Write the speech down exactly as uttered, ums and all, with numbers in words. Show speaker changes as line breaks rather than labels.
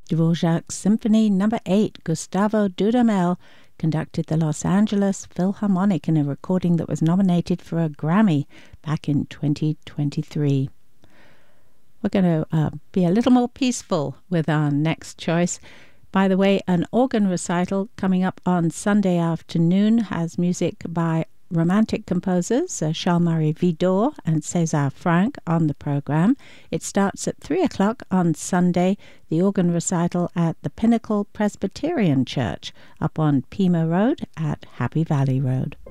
Dvorak's Symphony Number eight, Gustavo Dudamel, conducted the Los Angeles Philharmonic in a recording that was nominated for a Grammy back in twenty twenty-three. We're going to uh, be a little more peaceful with our next choice. By the way, an organ recital coming up on Sunday afternoon has music by romantic composers uh, Charles-Marie Widor and César Franck on the program. It starts at three o'clock on Sunday, the organ recital at the Pinnacle Presbyterian Church up on Pima Road at Happy Valley Road.